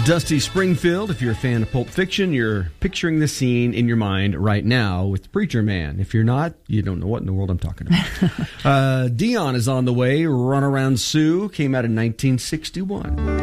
Dusty Springfield. If you're a fan of Pulp Fiction, you're picturing the scene in your mind right now with Preacher Man. If you're not, you don't know what in the world I'm talking about. Dion is on the way. Run Around Sue came out in 1961.